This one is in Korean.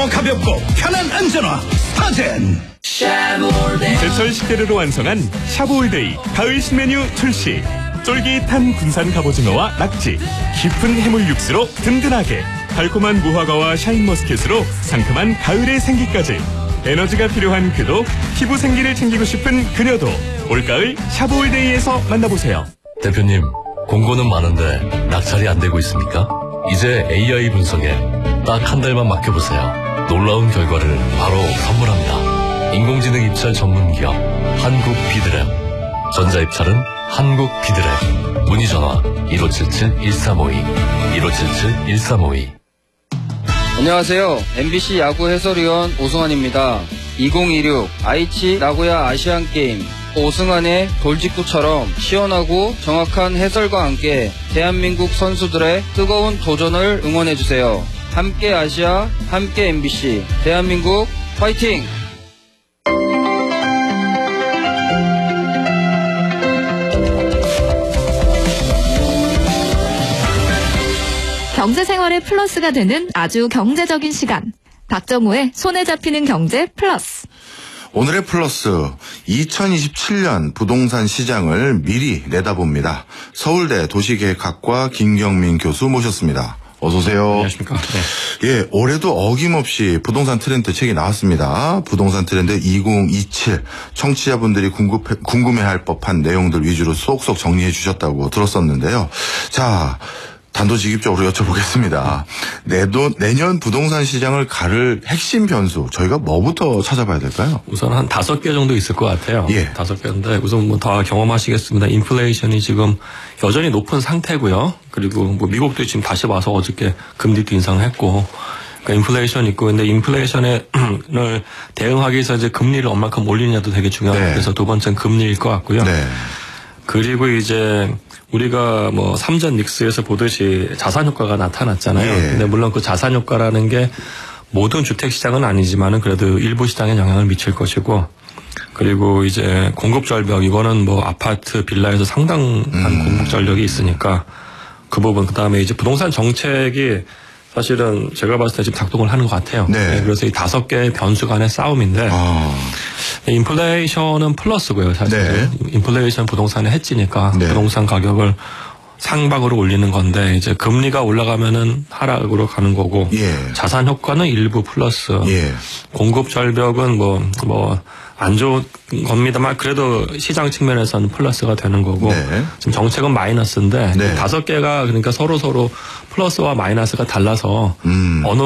더 가볍고 편한 안전화 스타젠. 제철 10대로로 완성한 샤브올데이 가을 신메뉴 출시. 쫄깃한 군산 갑오징어와 낙지, 깊은 해물 육수로 든든하게, 달콤한 무화과와 샤인머스켓으로 상큼한 가을의 생기까지. 에너지가 필요한 그도, 피부 생기를 챙기고 싶은 그녀도 올가을 샤브올데이에서 만나보세요. 대표님, 공고는 많은데 낙찰이 안 되고 있습니까? 이제 AI 분석에 딱 한 달만 맡겨보세요. 놀라운 결과를 바로 선물합니다. 인공지능 입찰 전문기업 한국 비드랩. 전자입찰은 한국 비드랩. 문의 전화 1577-1352 1577-1352. 안녕하세요. MBC 야구 해설위원 오승환입니다. 2026 아이치 나고야 아시안게임 오승환의 돌직구처럼 시원하고 정확한 해설과 함께 대한민국 선수들의 뜨거운 도전을 응원해주세요. 함께 아시아, 함께 MBC, 대한민국 화이팅! 경제생활의 플러스가 되는 아주 경제적인 시간. 박정우의 손에 잡히는 경제 플러스. 오늘의 플러스, 2027년 부동산 시장을 미리 내다봅니다. 서울대 도시계획학과 김경민 교수 모셨습니다. 어서 오세요. 안녕하십니까. 네. 예, 올해도 어김없이 부동산 트렌드 책이 나왔습니다. 부동산 트렌드 2027. 청취자분들이 궁금해할 법한 내용들 위주로 쏙쏙 정리해 주셨다고 들었었는데요. 자, 단도직입적으로 여쭤보겠습니다. 내년 부동산 시장을 가를 핵심 변수, 저희가 뭐부터 찾아봐야 될까요? 우선 한 5개 정도 있을 것 같아요. 예. 5개인데 우선 뭐 다 경험하시겠습니다. 인플레이션이 지금 여전히 높은 상태고요. 그리고 뭐 미국도 지금 다시 와서 어저께 금리도 인상을 했고, 그러니까 인플레이션 있고, 근데 인플레이션을 대응하기 위해서 이제 금리를 얼마큼 올리느냐도 되게 중요하고, 네. 그래서 두 번째는 금리일 것 같고요. 네. 그리고 이제 우리가 뭐 삼전 닉스에서 보듯이 자산 효과가 나타났잖아요. 예. 근데 물론 그 자산 효과라는 게 모든 주택 시장은 아니지만은 그래도 일부 시장에 영향을 미칠 것이고, 그리고 이제 공급 절벽, 이거는 뭐 아파트, 빌라에서 상당한 공급 절벽이 있으니까 그 부분, 그다음에 이제 부동산 정책이 사실은 제가 봤을 때 지금 작동을 하는 것 같아요. 네. 그래서 이 5개의 변수 간의 싸움인데, 인플레이션은 플러스고요, 사실. 네. 인플레이션 부동산의 해지니까 네. 부동산 가격을 상방으로 올리는 건데, 이제 금리가 올라가면은 하락으로 가는 거고, 예. 자산 효과는 일부 플러스, 예. 공급 절벽은 안 좋은 겁니다만 그래도 시장 측면에서는 플러스가 되는 거고, 네. 지금 정책은 마이너스인데, 네. 5개가 그러니까 서로 플러스와 마이너스가 달라서 어느